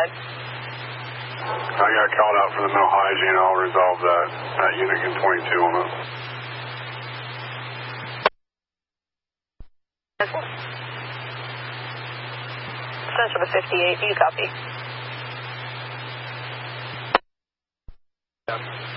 ahead. I got called out for the no hygiene. I'll resolve that unit in 22 on it. Central to 58, do you copy? Yeah.